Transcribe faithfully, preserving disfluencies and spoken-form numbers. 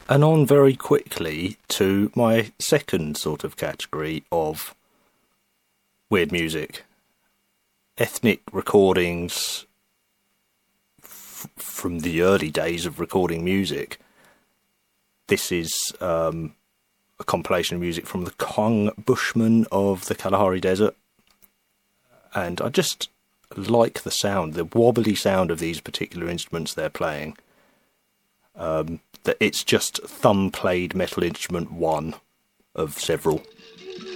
And on very quickly to my second sort of category of weird music. Ethnic recordings f- from the early days of recording music. This is um, a compilation of music from the Kong Bushmen of the Kalahari Desert. And I just like the sound, the wobbly sound of these particular instruments they're playing. Um, that it's just thumb-played metal instrument one of several.